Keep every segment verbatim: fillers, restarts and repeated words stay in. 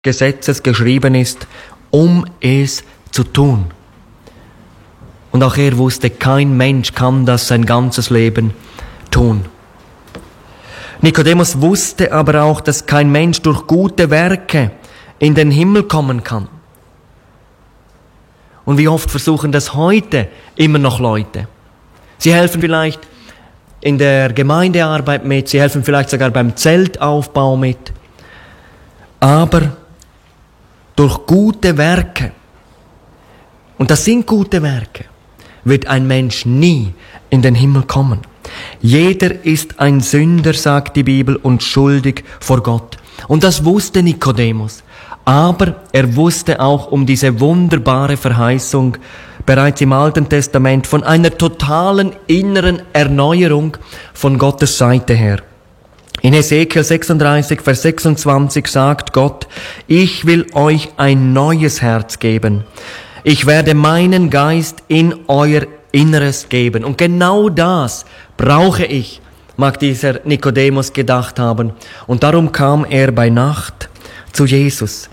Gesetzes geschrieben ist, um es zu tun. Und auch er wusste, kein Mensch kann das sein ganzes Leben tun. Nikodemus wusste aber auch, dass kein Mensch durch gute Werke in den Himmel kommen kann. Und wie oft versuchen das heute immer noch Leute. Sie helfen vielleicht in der Gemeindearbeit mit, sie helfen vielleicht sogar beim Zeltaufbau mit. Aber durch gute Werke, und das sind gute Werke, wird ein Mensch nie in den Himmel kommen. Jeder ist ein Sünder, sagt die Bibel, und schuldig vor Gott. Und das wusste Nikodemus. Aber er wusste auch um diese wunderbare Verheißung bereits im Alten Testament von einer totalen inneren Erneuerung von Gottes Seite her. In Hesekiel sechsunddreißig, Vers sechsundzwanzig sagt Gott, ich will euch ein neues Herz geben. Ich werde meinen Geist in euer Inneres geben. Und genau das brauche ich, mag dieser Nikodemus gedacht haben. Und darum kam er bei Nacht zu Jesus.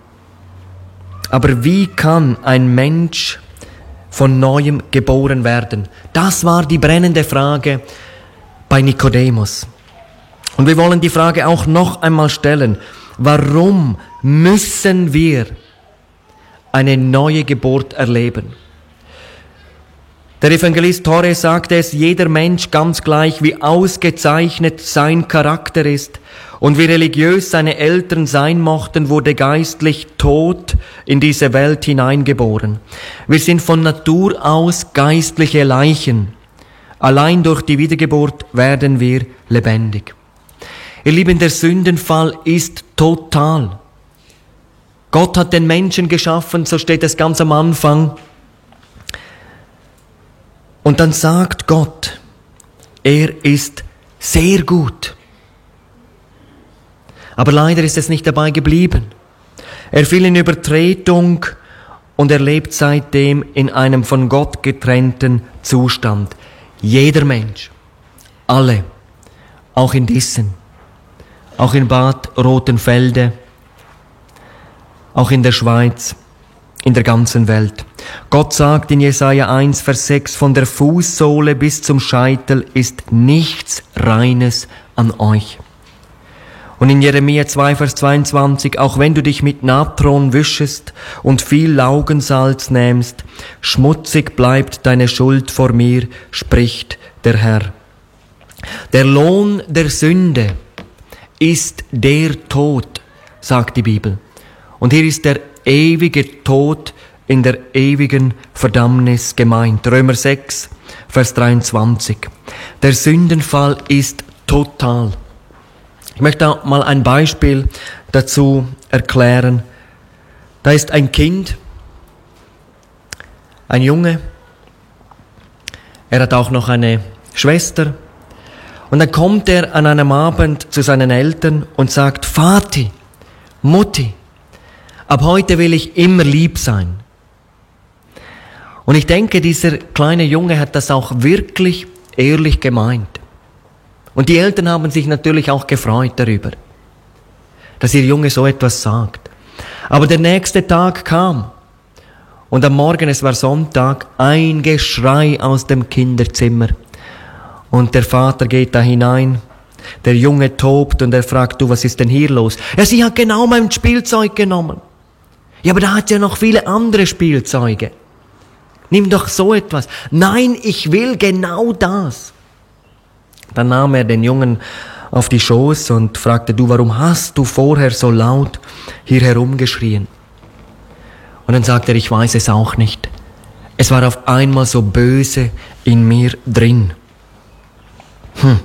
Aber wie kann ein Mensch von Neuem geboren werden? Das war die brennende Frage bei Nikodemus. Und wir wollen die Frage auch noch einmal stellen. Warum müssen wir eine neue Geburt erleben? Der Evangelist Torres sagte es, jeder Mensch, ganz gleich wie ausgezeichnet sein Charakter ist und wie religiös seine Eltern sein mochten, wurde geistlich tot in diese Welt hineingeboren. Wir sind von Natur aus geistliche Leichen. Allein durch die Wiedergeburt werden wir lebendig. Ihr Lieben, der Sündenfall ist total. Gott hat den Menschen geschaffen, so steht es ganz am Anfang. Und dann sagt Gott, er ist sehr gut. Aber leider ist es nicht dabei geblieben. Er fiel in Übertretung und er lebt seitdem in einem von Gott getrennten Zustand. Jeder Mensch, alle, auch in Dissen, auch in Bad Rotenfelde, auch in der Schweiz, in der ganzen Welt. Gott sagt in Jesaja eins, Vers sechs, von der Fußsohle bis zum Scheitel ist nichts Reines an euch. Und in Jeremia zwei, Vers zweiundzwanzig, auch wenn du dich mit Natron wischest und viel Laugensalz nähmst, schmutzig bleibt deine Schuld vor mir, spricht der Herr. Der Lohn der Sünde ist der Tod, sagt die Bibel. Und hier ist der ewige Tod in der ewigen Verdammnis gemeint. Römer sechs, Vers dreiundzwanzig. Der Sündenfall ist total. Ich möchte auch mal ein Beispiel dazu erklären. Da ist ein Kind, ein Junge. Er hat auch noch eine Schwester. Und dann kommt er an einem Abend zu seinen Eltern und sagt, Vati, Mutti, ab heute will ich immer lieb sein. Und ich denke, dieser kleine Junge hat das auch wirklich ehrlich gemeint. Und die Eltern haben sich natürlich auch gefreut darüber, dass ihr Junge so etwas sagt. Aber der nächste Tag kam und am Morgen, es war Sonntag, ein Geschrei aus dem Kinderzimmer. Und der Vater geht da hinein, der Junge tobt und er fragt, du, was ist denn hier los? Ja, sie hat genau mein Spielzeug genommen. Ja, aber da hat sie ja noch viele andere Spielzeuge. Nimm doch so etwas. Nein, ich will genau das. Dann nahm er den Jungen auf die Schoß und fragte, du, warum hast du vorher so laut hier herumgeschrien? Und dann sagte er, ich weiß es auch nicht. Es war auf einmal so böse in mir drin. Hm.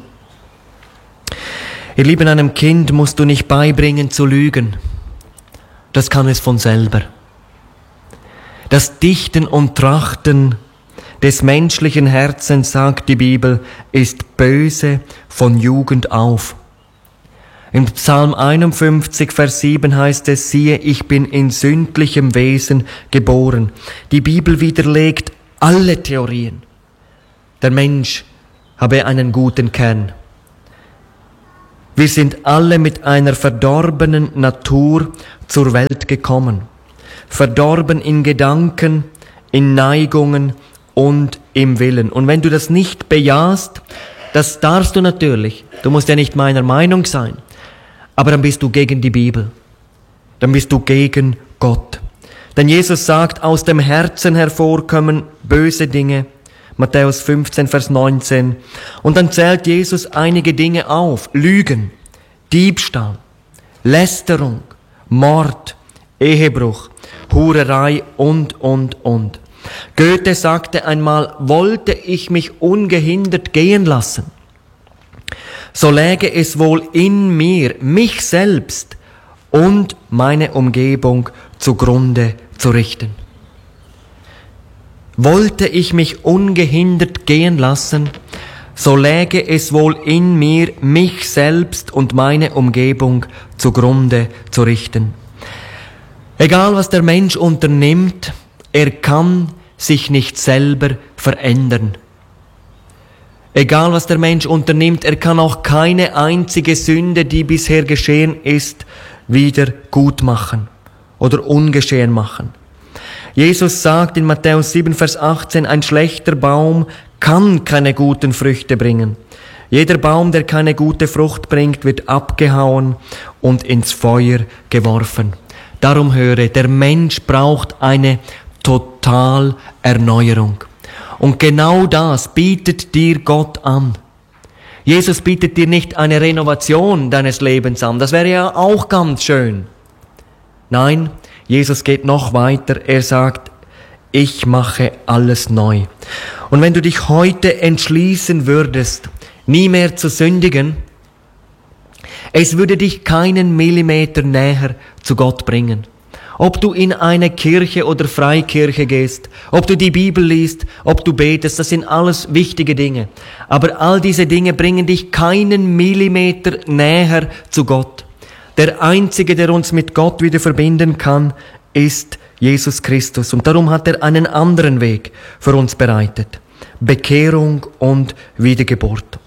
Ihr Lieben, einem Kind musst du nicht beibringen zu lügen. Das kann es von selber. Das Dichten und Trachten des menschlichen Herzens, sagt die Bibel, ist böse von Jugend auf. Im Psalm einundfünfzig, Vers sieben heißt es, siehe, ich bin in sündlichem Wesen geboren. Die Bibel widerlegt alle Theorien. Der Mensch habe einen guten Kern. Wir sind alle mit einer verdorbenen Natur zur Welt gekommen. Verdorben in Gedanken, in Neigungen und im Willen. Und wenn du das nicht bejahst, das darfst du natürlich. Du musst ja nicht meiner Meinung sein. Aber dann bist du gegen die Bibel. Dann bist du gegen Gott. Denn Jesus sagt, aus dem Herzen hervorkommen böse Dinge. Matthäus fünfzehn, Vers neunzehn. Und dann zählt Jesus einige Dinge auf. Lügen, Diebstahl, Lästerung, Mord, Ehebruch, Hurerei und, und, und. Goethe sagte einmal, wollte ich mich ungehindert gehen lassen, so läge es wohl in mir, mich selbst und meine Umgebung zugrunde zu richten. Wollte ich mich ungehindert gehen lassen, so läge es wohl in mir, mich selbst und meine Umgebung zugrunde zu richten. Egal was der Mensch unternimmt, er kann sich nicht selber verändern. Egal was der Mensch unternimmt, er kann auch keine einzige Sünde, die bisher geschehen ist, wieder gut machen oder ungeschehen machen. Jesus sagt in Matthäus sieben, Vers achtzehn, ein schlechter Baum kann keine guten Früchte bringen. Jeder Baum, der keine gute Frucht bringt, wird abgehauen und ins Feuer geworfen. Darum höre, der Mensch braucht eine Totalerneuerung. Und genau das bietet dir Gott an. Jesus bietet dir nicht eine Renovation deines Lebens an. Das wäre ja auch ganz schön. Nein, Jesus geht noch weiter. Er sagt, ich mache alles neu. Und wenn du dich heute entschließen würdest, nie mehr zu sündigen, es würde dich keinen Millimeter näher zu Gott bringen. Ob du in eine Kirche oder Freikirche gehst, ob du die Bibel liest, ob du betest, das sind alles wichtige Dinge. Aber all diese Dinge bringen dich keinen Millimeter näher zu Gott. Der Einzige, der uns mit Gott wieder verbinden kann, ist Jesus Christus. Und darum hat er einen anderen Weg für uns bereitet. Bekehrung und Wiedergeburt.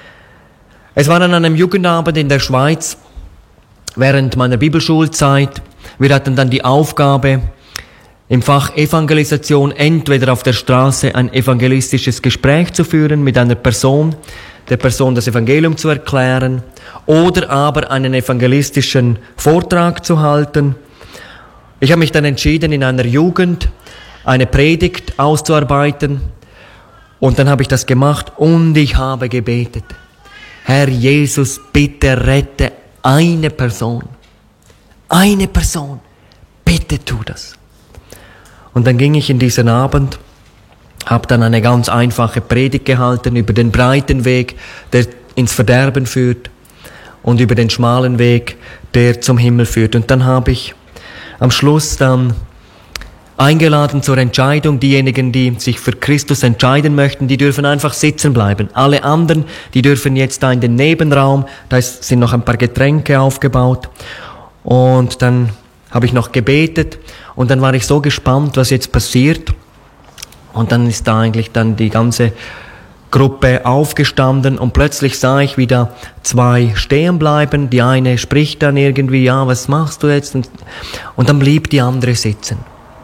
Es war an einem Jugendabend in der Schweiz während meiner Bibelschulzeit. Wir hatten dann die Aufgabe, im Fach Evangelisation entweder auf der Straße ein evangelistisches Gespräch zu führen mit einer Person, der Person das Evangelium zu erklären, oder aber einen evangelistischen Vortrag zu halten. Ich habe mich dann entschieden, in einer Jugend eine Predigt auszuarbeiten, und dann habe ich das gemacht und ich habe gebetet. Herr Jesus, bitte rette eine Person. Eine Person. Bitte tu das. Und dann ging ich in diesen Abend, habe dann eine ganz einfache Predigt gehalten über den breiten Weg, der ins Verderben führt, und über den schmalen Weg, der zum Himmel führt. Und dann habe ich am Schluss dann eingeladen zur Entscheidung. Diejenigen, die sich für Christus entscheiden möchten, die dürfen einfach sitzen bleiben. Alle anderen, die dürfen jetzt da in den Nebenraum, da sind noch ein paar Getränke aufgebaut. Und dann habe ich noch gebetet und dann war ich so gespannt, was jetzt passiert. Und dann ist da eigentlich dann die ganze Gruppe aufgestanden und plötzlich sah ich, wie da zwei stehen bleiben. Die eine spricht dann irgendwie, ja, was machst du jetzt? Und, und dann blieb die andere sitzen.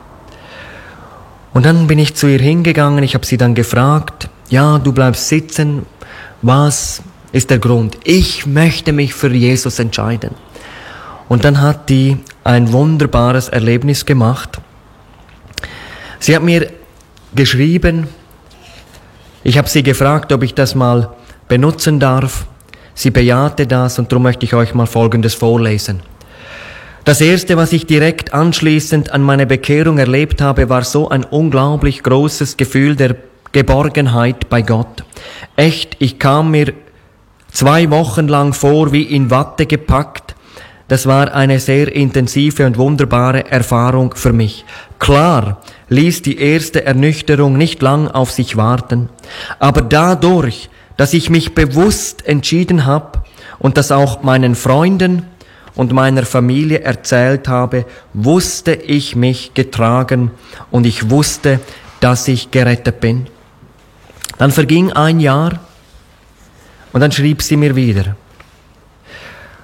Und dann bin ich zu ihr hingegangen, ich habe sie dann gefragt, ja, du bleibst sitzen, was ist der Grund? Ich möchte mich für Jesus entscheiden. Und dann hat die ein wunderbares Erlebnis gemacht. Sie hat mir geschrieben, ich habe sie gefragt, ob ich das mal benutzen darf. Sie bejahte das und darum möchte ich euch mal Folgendes vorlesen. Das Erste, was ich direkt anschließend an meine Bekehrung erlebt habe, war so ein unglaublich großes Gefühl der Geborgenheit bei Gott. Echt, ich kam mir zwei Wochen lang vor wie in Watte gepackt. Das war eine sehr intensive und wunderbare Erfahrung für mich. Klar ließ die erste Ernüchterung nicht lang auf sich warten, aber dadurch, dass ich mich bewusst entschieden habe und das auch meinen Freunden und meiner Familie erzählt habe, wusste ich mich getragen und ich wusste, dass ich gerettet bin. Dann verging ein Jahr und dann schrieb sie mir wieder.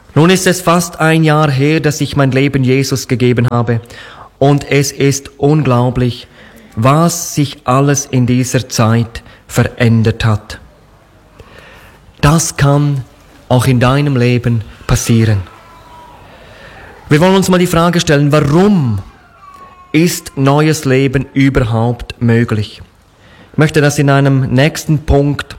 Nun ist es fast ein Jahr her, dass ich mein Leben Jesus gegeben habe. Und es ist unglaublich, was sich alles in dieser Zeit verändert hat. Das kann auch in deinem Leben passieren. Wir wollen uns mal die Frage stellen, warum ist neues Leben überhaupt möglich? Ich möchte das in einem nächsten Punkt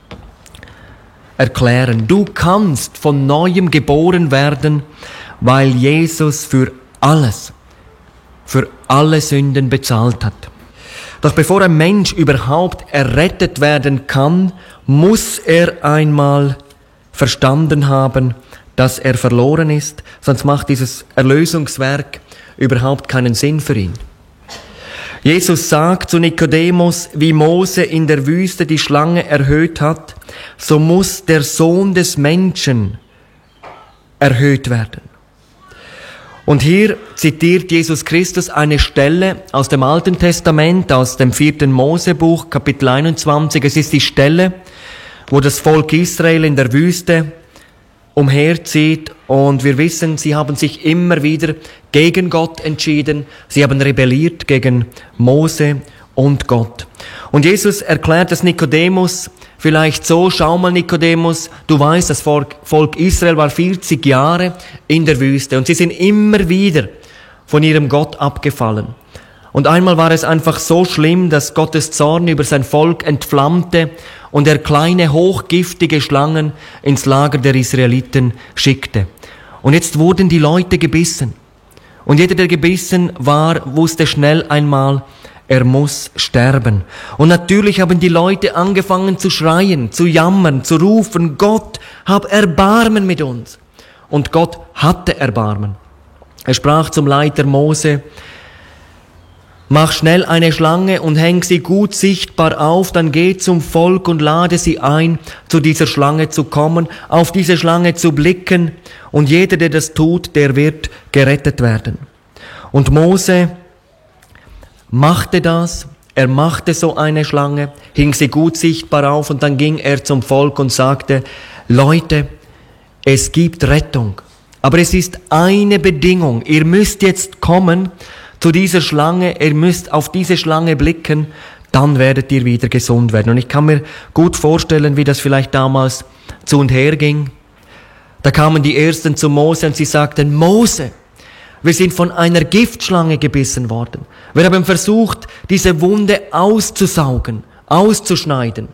erklären. Du kannst von Neuem geboren werden, weil Jesus für alles, für alle Sünden bezahlt hat. Doch bevor ein Mensch überhaupt errettet werden kann, muss er einmal verstanden haben, dass er verloren ist, sonst macht dieses Erlösungswerk überhaupt keinen Sinn für ihn. Jesus sagt zu Nikodemus, wie Mose in der Wüste die Schlange erhöht hat, so muss der Sohn des Menschen erhöht werden. Und hier zitiert Jesus Christus eine Stelle aus dem Alten Testament, aus dem vierten Mosebuch, Kapitel einundzwanzig. Es ist die Stelle, wo das Volk Israel in der Wüste umherzieht, und wir wissen, sie haben sich immer wieder gegen Gott entschieden. Sie haben rebelliert gegen Mose und Gott. Und Jesus erklärt das Nikodemus vielleicht so: Schau mal, Nikodemus, du weißt, das Volk, Volk Israel war vierzig Jahre in der Wüste und sie sind immer wieder von ihrem Gott abgefallen. Und einmal war es einfach so schlimm, dass Gottes Zorn über sein Volk entflammte und er kleine, hochgiftige Schlangen ins Lager der Israeliten schickte. Und jetzt wurden die Leute gebissen. Und jeder, der gebissen war, wusste schnell einmal, er muss sterben. Und natürlich haben die Leute angefangen zu schreien, zu jammern, zu rufen: Gott, hab Erbarmen mit uns. Und Gott hatte Erbarmen. Er sprach zum Leiter Mose: Mach schnell eine Schlange und häng sie gut sichtbar auf, dann geh zum Volk und lade sie ein, zu dieser Schlange zu kommen, auf diese Schlange zu blicken, und jeder, der das tut, der wird gerettet werden. Und Mose machte das, er machte so eine Schlange, hing sie gut sichtbar auf, und dann ging er zum Volk und sagte: Leute, es gibt Rettung, aber es ist eine Bedingung, ihr müsst jetzt kommen zu dieser Schlange, ihr müsst auf diese Schlange blicken, dann werdet ihr wieder gesund werden. Und ich kann mir gut vorstellen, wie das vielleicht damals zu und her ging. Da kamen die Ersten zu Mose und sie sagten: Mose, wir sind von einer Giftschlange gebissen worden. Wir haben versucht, diese Wunde auszusaugen, auszuschneiden.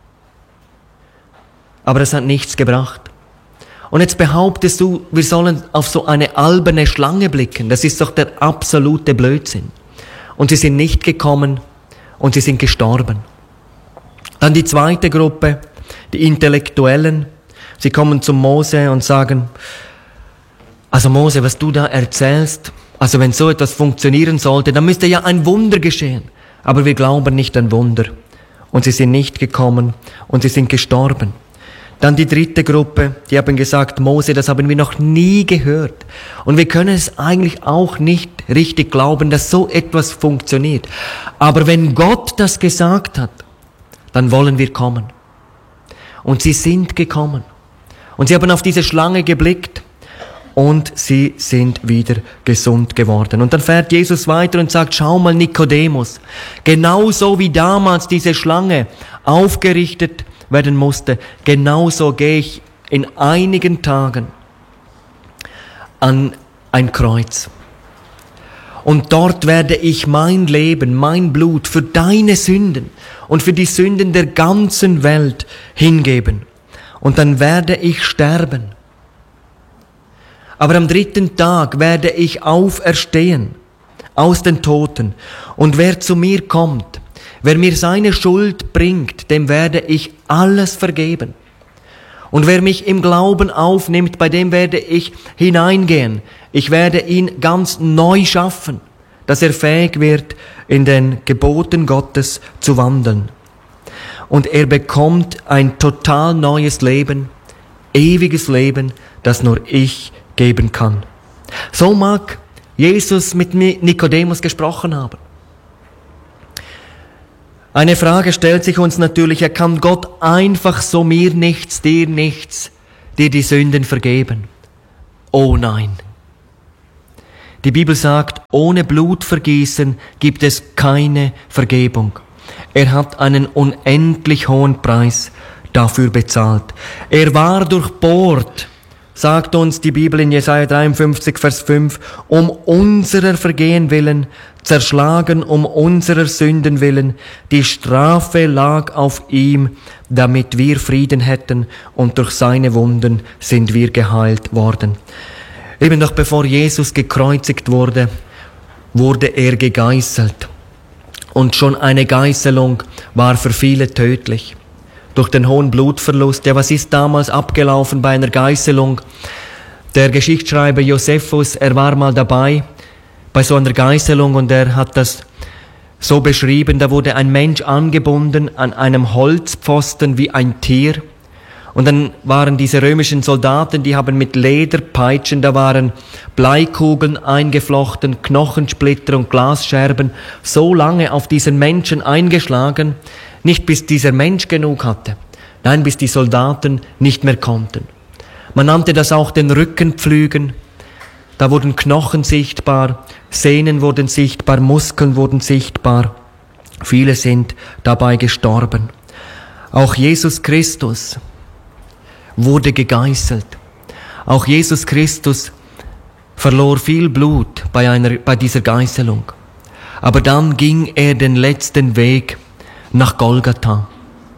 Aber es hat nichts gebracht. Und jetzt behauptest du, wir sollen auf so eine alberne Schlange blicken. Das ist doch der absolute Blödsinn. Und sie sind nicht gekommen und sie sind gestorben. Dann die zweite Gruppe, die Intellektuellen. Sie kommen zu Mose und sagen: Also Mose, was du da erzählst, also wenn so etwas funktionieren sollte, dann müsste ja ein Wunder geschehen. Aber wir glauben nicht an Wunder. Und sie sind nicht gekommen und sie sind gestorben. Dann die dritte Gruppe, die haben gesagt: Mose, das haben wir noch nie gehört. Und wir können es eigentlich auch nicht richtig glauben, dass so etwas funktioniert. Aber wenn Gott das gesagt hat, dann wollen wir kommen. Und sie sind gekommen. Und sie haben auf diese Schlange geblickt und sie sind wieder gesund geworden. Und dann fährt Jesus weiter und sagt: Schau mal, Nikodemus, genauso wie damals diese Schlange aufgerichtet werden musste, genauso gehe ich in einigen Tagen an ein Kreuz. Und dort werde ich mein Leben, mein Blut für deine Sünden und für die Sünden der ganzen Welt hingeben. Und dann werde ich sterben. Aber am dritten Tag werde ich auferstehen aus den Toten. Und wer zu mir kommt, wer mir seine Schuld bringt, dem werde ich alles vergeben. Und wer mich im Glauben aufnimmt, bei dem werde ich hineingehen. Ich werde ihn ganz neu schaffen, dass er fähig wird, in den Geboten Gottes zu wandeln. Und er bekommt ein total neues Leben, ewiges Leben, das nur ich geben kann. So mag Jesus mit Nikodemus gesprochen haben. Eine Frage stellt sich uns natürlich: Er kann Gott einfach so mir nichts, dir nichts, dir die Sünden vergeben? Oh nein. Die Bibel sagt, ohne Blutvergießen gibt es keine Vergebung. Er hat einen unendlich hohen Preis dafür bezahlt. Er war durchbohrt, sagt uns die Bibel in Jesaja dreiundfünfzig, Vers fünf, um unserer Vergehen willen, zerschlagen um unserer Sünden willen. Die Strafe lag auf ihm, damit wir Frieden hätten, und durch seine Wunden sind wir geheilt worden. Eben noch bevor Jesus gekreuzigt wurde, wurde er gegeißelt. Und schon eine Geißelung war für viele tödlich. Durch den hohen Blutverlust. Ja, was ist damals abgelaufen bei einer Geißelung? Der Geschichtsschreiber Josephus, er war mal dabei bei so einer Geißelung und er hat das so beschrieben, da wurde ein Mensch angebunden an einem Holzpfosten wie ein Tier. Und dann waren diese römischen Soldaten, die haben mit Lederpeitschen, da waren Bleikugeln eingeflochten, Knochensplitter und Glasscherben, so lange auf diesen Menschen eingeschlagen, nicht bis dieser Mensch genug hatte, nein, bis die Soldaten nicht mehr konnten. Man nannte das auch den Rückenpflügen. Da wurden Knochen sichtbar, Sehnen wurden sichtbar, Muskeln wurden sichtbar. Viele sind dabei gestorben. Auch Jesus Christus wurde gegeißelt. Auch Jesus Christus verlor viel Blut bei, einer, bei dieser Geißelung. Aber dann ging er den letzten Weg nach Golgatha.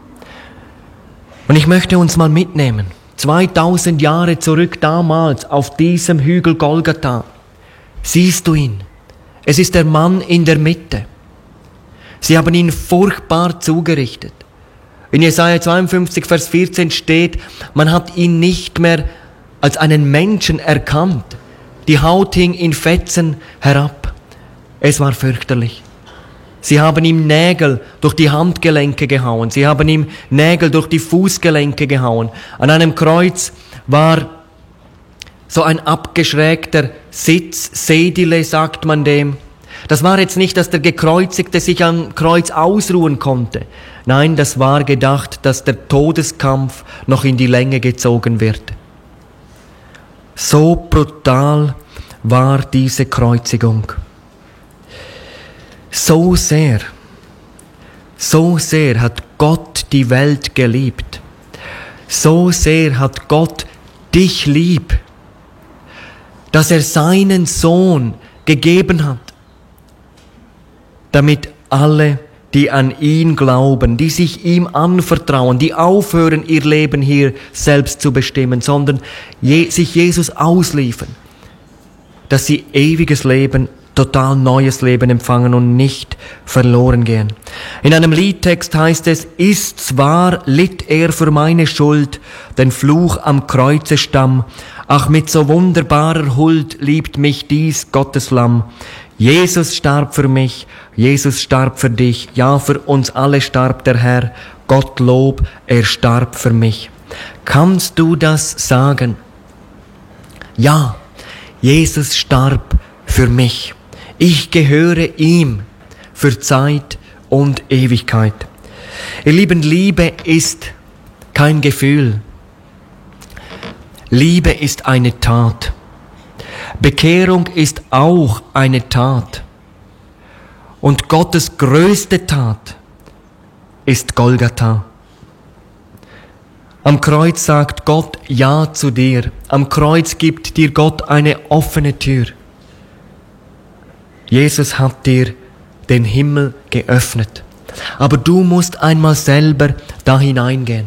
Und ich möchte uns mal mitnehmen, zweitausend Jahre zurück damals auf diesem Hügel Golgatha. Siehst du ihn? Es ist der Mann in der Mitte. Sie haben ihn furchtbar zugerichtet. In Jesaja zweiundfünfzig, Vers vierzehn steht, man hat ihn nicht mehr als einen Menschen erkannt. Die Haut hing in Fetzen herab. Es war fürchterlich. Sie haben ihm Nägel durch die Handgelenke gehauen. Sie haben ihm Nägel durch die Fußgelenke gehauen. An einem Kreuz war so ein abgeschrägter Sitz, Sedile sagt man dem. Das war jetzt nicht, dass der Gekreuzigte sich am Kreuz ausruhen konnte. Nein, das war gedacht, dass der Todeskampf noch in die Länge gezogen wird. So brutal war diese Kreuzigung. So sehr, so sehr hat Gott die Welt geliebt. So sehr hat Gott dich lieb, dass er seinen Sohn gegeben hat, damit alle, die an ihn glauben, die sich ihm anvertrauen, die aufhören, ihr Leben hier selbst zu bestimmen, sondern je, sich Jesus ausliefern, dass sie ewiges Leben, total neues Leben empfangen und nicht verloren gehen. In einem Liedtext heißt es, ist's wahr, litt er für meine Schuld, den Fluch am Kreuzestamm, ach mit so wunderbarer Huld liebt mich dies Gottes Lamm. Jesus starb für mich, Jesus starb für dich, ja für uns alle starb der Herr, Gottlob, er starb für mich. Kannst du das sagen? Ja, Jesus starb für mich. Ich gehöre ihm für Zeit und Ewigkeit. Ihr Lieben, Liebe ist kein Gefühl. Liebe ist eine Tat. Bekehrung ist auch eine Tat. Und Gottes größte Tat ist Golgatha. Am Kreuz sagt Gott Ja zu dir. Am Kreuz gibt dir Gott eine offene Tür. Jesus hat dir den Himmel geöffnet. Aber du musst einmal selber da hineingehen.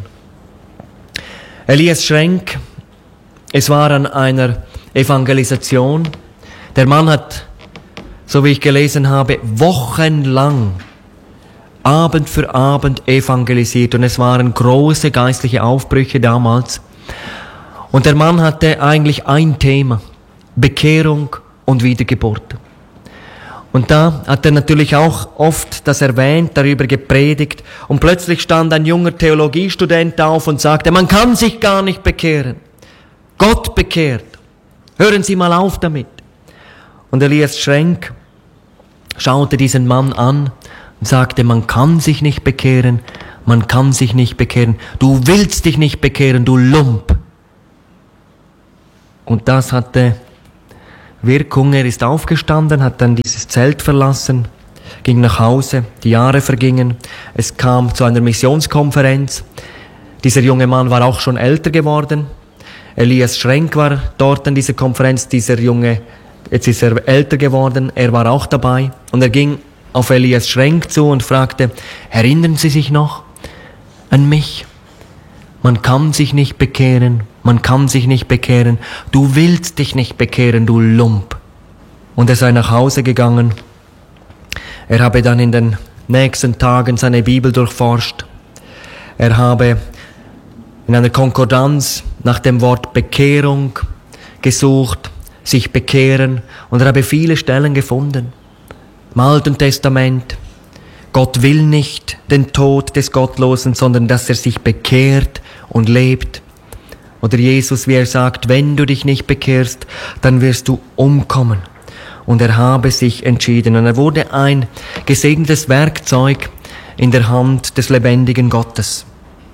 Elias Schrenk, es war an einer Evangelisation. Der Mann hat, so wie ich gelesen habe, wochenlang, Abend für Abend evangelisiert. Und es waren große geistliche Aufbrüche damals. Und der Mann hatte eigentlich ein Thema: Bekehrung und Wiedergeburt. Und da hat er natürlich auch oft das erwähnt, darüber gepredigt. Und plötzlich stand ein junger Theologiestudent auf und sagte, man kann sich gar nicht bekehren. Gott bekehrt. Hören Sie mal auf damit. Und Elias Schrenk schaute diesen Mann an und sagte, man kann sich nicht bekehren, man kann sich nicht bekehren. Du willst dich nicht bekehren, du Lump. Und das hatte Wirkung. Er ist aufgestanden, hat dann dieses Zelt verlassen, ging nach Hause, die Jahre vergingen, es kam zu einer Missionskonferenz. Dieser junge Mann war auch schon älter geworden. Elias Schrenk war dort an dieser Konferenz, dieser Junge, jetzt ist er älter geworden, er war auch dabei. Und er ging auf Elias Schrenk zu und fragte, erinnern Sie sich noch an mich? Man kann sich nicht bekehren, man kann sich nicht bekehren, du willst dich nicht bekehren, du Lump. Und er sei nach Hause gegangen. Er habe dann in den nächsten Tagen seine Bibel durchforscht. Er habe in einer Konkordanz nach dem Wort Bekehrung gesucht, sich bekehren, und er habe viele Stellen gefunden. Im Alten Testament, Gott will nicht den Tod des Gottlosen, sondern dass er sich bekehrt und lebt. Oder Jesus, wie er sagt, wenn du dich nicht bekehrst, dann wirst du umkommen. Und er habe sich entschieden. Und er wurde ein gesegnetes Werkzeug in der Hand des lebendigen Gottes.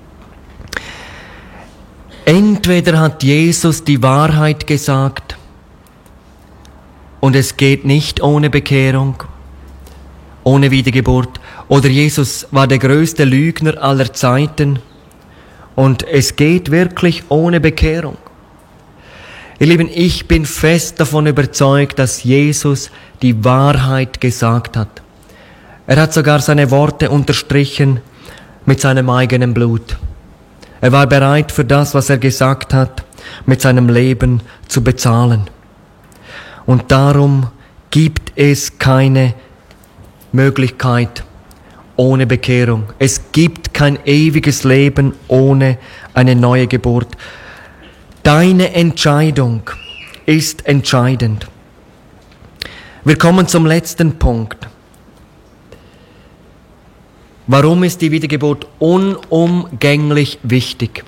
Entweder hat Jesus die Wahrheit gesagt und es geht nicht ohne Bekehrung, ohne Wiedergeburt, oder Jesus war der größte Lügner aller Zeiten und es geht wirklich ohne Bekehrung. Ihr Lieben, ich bin fest davon überzeugt, dass Jesus die Wahrheit gesagt hat. Er hat sogar seine Worte unterstrichen mit seinem eigenen Blut. Er war bereit, für das, was er gesagt hat, mit seinem Leben zu bezahlen. Und darum gibt es keine Möglichkeit ohne Bekehrung. Es gibt kein ewiges Leben ohne eine neue Geburt. Deine Entscheidung ist entscheidend. Wir kommen zum letzten Punkt. Warum ist die Wiedergeburt unumgänglich wichtig?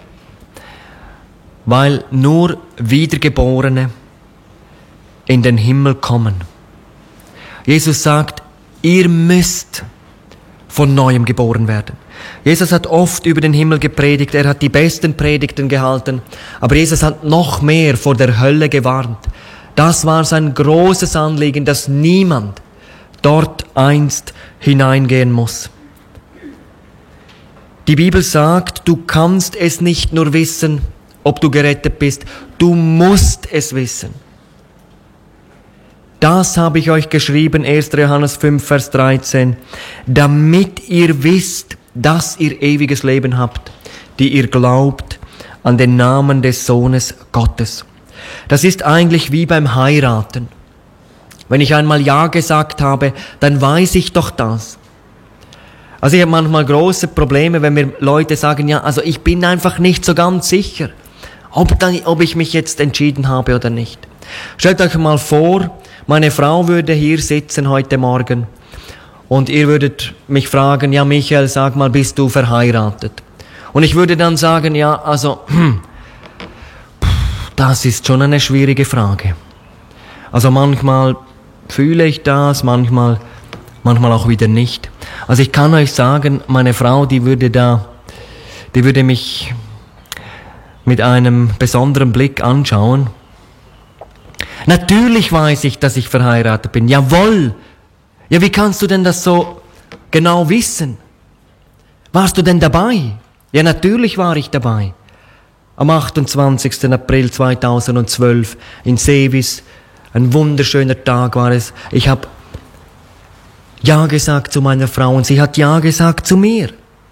Weil nur Wiedergeborene in den Himmel kommen. Jesus sagt, ihr müsst von Neuem geboren werden. Jesus hat oft über den Himmel gepredigt, er hat die besten Predigten gehalten, aber Jesus hat noch mehr vor der Hölle gewarnt. Das war sein großes Anliegen, dass niemand dort einst hineingehen muss. Die Bibel sagt, du kannst es nicht nur wissen, ob du gerettet bist, du musst es wissen. Das habe ich euch geschrieben, erster Johannes fünf, Vers dreizehn, damit ihr wisst, dass ihr ewiges Leben habt, die ihr glaubt an den Namen des Sohnes Gottes. Das ist eigentlich wie beim Heiraten. Wenn ich einmal Ja gesagt habe, dann weiß ich doch das. Also ich habe manchmal große Probleme, wenn mir Leute sagen, ja, also ich bin einfach nicht so ganz sicher, ob, dann, ob ich mich jetzt entschieden habe oder nicht. Stellt euch mal vor, meine Frau würde hier sitzen heute Morgen und ihr würdet mich fragen, ja Michael, sag mal, bist du verheiratet? Und ich würde dann sagen, ja, also, hm, das ist schon eine schwierige Frage. Also manchmal fühle ich das, manchmal, manchmal auch wieder nicht. Also ich kann euch sagen, meine Frau, die würde da, die würde mich mit einem besonderen Blick anschauen. Natürlich weiß ich, dass ich verheiratet bin. Jawohl. Ja, wie kannst du denn das so genau wissen? Warst du denn dabei? Ja, natürlich war ich dabei. Am achtundzwanzigsten April zweitausendzwölf in Seewis, ein wunderschöner Tag war es. Ich habe Ja gesagt zu meiner Frau und sie hat Ja gesagt zu mir.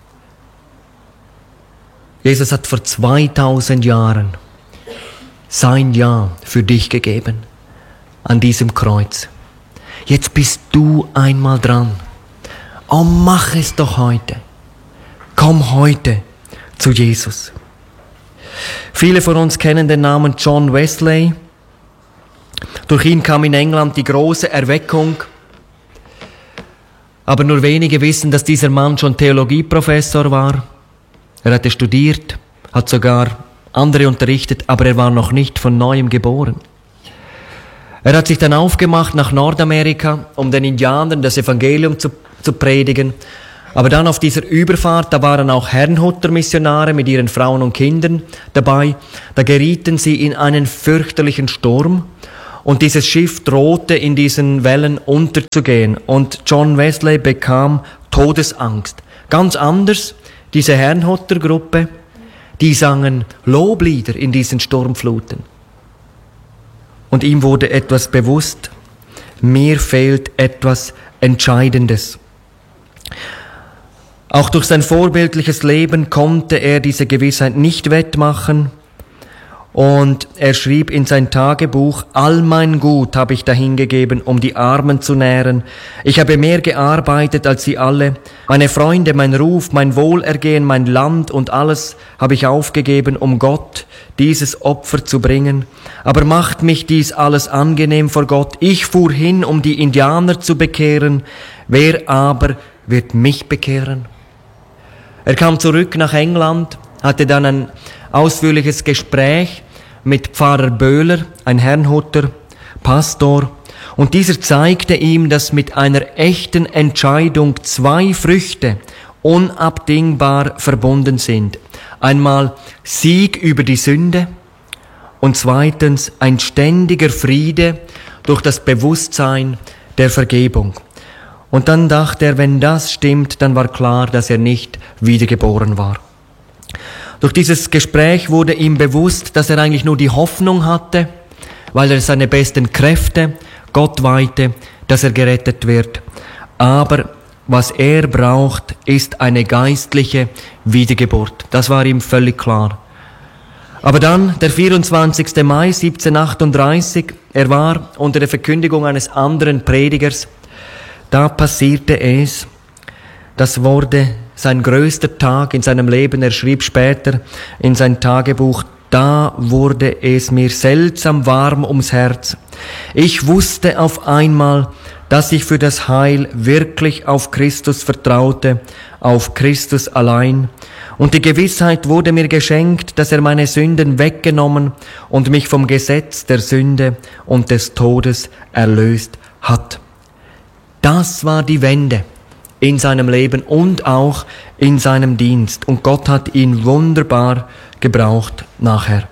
Jesus hat vor zweitausend Jahren sein Ja für dich gegeben an diesem Kreuz. Jetzt bist du einmal dran. Oh, mach es doch heute. Komm heute zu Jesus. Viele von uns kennen den Namen John Wesley. Durch ihn kam in England die große Erweckung. Aber nur wenige wissen, dass dieser Mann schon Theologieprofessor war. Er hatte studiert, hat sogar andere unterrichtet, aber er war noch nicht von Neuem geboren. Er hat sich dann aufgemacht nach Nordamerika, um den Indianern das Evangelium zu, zu predigen. Aber dann auf dieser Überfahrt, da waren auch Herrnhuter-Missionare mit ihren Frauen und Kindern dabei. Da gerieten sie in einen fürchterlichen Sturm und dieses Schiff drohte in diesen Wellen unterzugehen und John Wesley bekam Todesangst. Ganz anders, diese Herrnhuter-Gruppe, die sangen Loblieder in diesen Sturmfluten. Und ihm wurde etwas bewusst, mir fehlt etwas Entscheidendes. Auch durch sein vorbildliches Leben konnte er diese Gewissheit nicht wettmachen und er schrieb in sein Tagebuch, all mein Gut habe ich dahingegeben, um die Armen zu nähren. Ich habe mehr gearbeitet als sie alle. Meine Freunde, mein Ruf, mein Wohlergehen, mein Land und alles habe ich aufgegeben, um Gott dieses Opfer zu bringen. Aber macht mich dies alles angenehm vor Gott? Ich fuhr hin, um die Indianer zu bekehren. Wer aber wird mich bekehren? Er kam zurück nach England, hatte dann ein ausführliches Gespräch mit Pfarrer Böhler, ein Herrnhuter Pastor, und dieser zeigte ihm, dass mit einer echten Entscheidung zwei Früchte unabdingbar verbunden sind. Einmal Sieg über die Sünde und zweitens ein ständiger Friede durch das Bewusstsein der Vergebung. Und dann dachte er, wenn das stimmt, dann war klar, dass er nicht wiedergeboren war. Durch dieses Gespräch wurde ihm bewusst, dass er eigentlich nur die Hoffnung hatte, weil er seine besten Kräfte Gott weihte, dass er gerettet wird. Aber was er braucht, ist eine geistliche Wiedergeburt. Das war ihm völlig klar. Aber dann, der vierundzwanzigster Mai siebzehnhundertachtunddreißig, er war unter der Verkündigung eines anderen Predigers. Da passierte es, das wurde sein größter Tag in seinem Leben. Er schrieb später in sein Tagebuch, da wurde es mir seltsam warm ums Herz. Ich wusste auf einmal, dass ich für das Heil wirklich auf Christus vertraute, auf Christus allein. Und die Gewissheit wurde mir geschenkt, dass er meine Sünden weggenommen und mich vom Gesetz der Sünde und des Todes erlöst hat. Das war die Wende in seinem Leben und auch in seinem Dienst. Und Gott hat ihn wunderbar gebraucht nachher.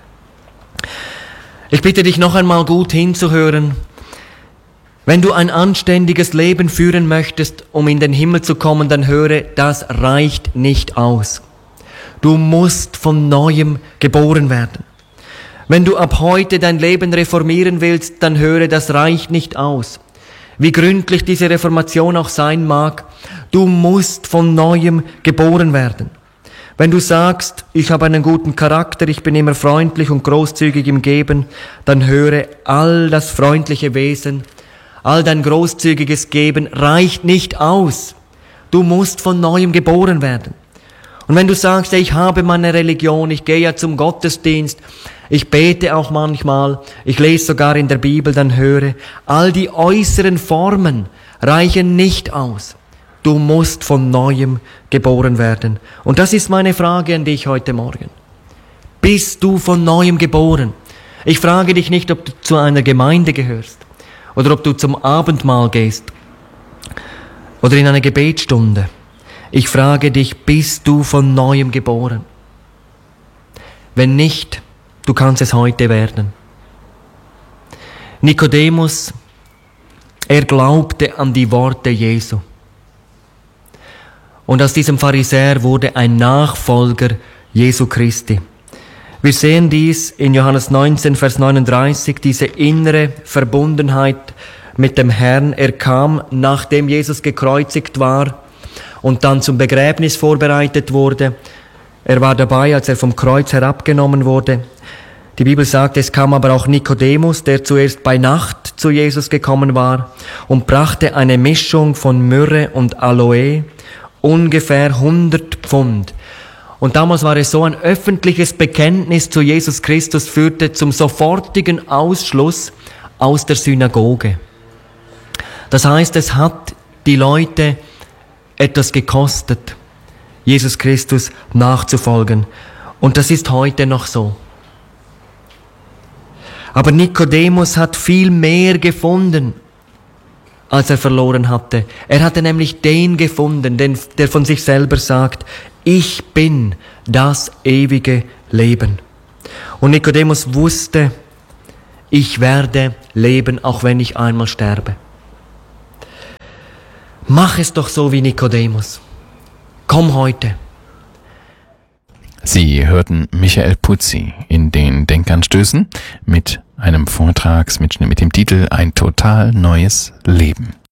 Ich bitte dich noch einmal gut hinzuhören. Wenn du ein anständiges Leben führen möchtest, um in den Himmel zu kommen, dann höre, das reicht nicht aus. Du musst von Neuem geboren werden. Wenn du ab heute dein Leben reformieren willst, dann höre, das reicht nicht aus. Wie gründlich diese Reformation auch sein mag, du musst von Neuem geboren werden. Wenn du sagst, ich habe einen guten Charakter, ich bin immer freundlich und großzügig im Geben, dann höre, all das freundliche Wesen, all dein großzügiges Geben reicht nicht aus. Du musst von Neuem geboren werden. Und wenn du sagst, ich habe meine Religion, ich gehe ja zum Gottesdienst, ich bete auch manchmal, ich lese sogar in der Bibel, dann höre, all die äußeren Formen reichen nicht aus. Du musst von Neuem geboren werden. Und das ist meine Frage an dich heute Morgen. Bist du von Neuem geboren? Ich frage dich nicht, ob du zu einer Gemeinde gehörst oder ob du zum Abendmahl gehst oder in eine Gebetsstunde. Ich frage dich, bist du von Neuem geboren? Wenn nicht, du kannst es heute werden. Nikodemus, er glaubte an die Worte Jesu. Und aus diesem Pharisäer wurde ein Nachfolger Jesu Christi. Wir sehen dies in Johannes neunzehn, Vers neununddreißig, diese innere Verbundenheit mit dem Herrn. Er kam, nachdem Jesus gekreuzigt war und dann zum Begräbnis vorbereitet wurde. Er war dabei, als er vom Kreuz herabgenommen wurde. Die Bibel sagt, es kam aber auch Nikodemus, der zuerst bei Nacht zu Jesus gekommen war und brachte eine Mischung von Myrrhe und Aloe, ungefähr hundert Pfund. Und damals war es so, ein öffentliches Bekenntnis zu Jesus Christus führte zum sofortigen Ausschluss aus der Synagoge. Das heißt, es hat die Leute etwas gekostet, Jesus Christus nachzufolgen. Und das ist heute noch so. Aber Nikodemus hat viel mehr gefunden als er verloren hatte. Er hatte nämlich den gefunden, den, der von sich selber sagt, ich bin das ewige Leben. Und Nikodemus wusste, ich werde leben, auch wenn ich einmal sterbe. Mach es doch so wie Nikodemus. Komm heute. Sie hörten Michael Putzi in den Denkanstößen mit einem Vortragsmitschnitt mit dem Titel Ein total neues Leben.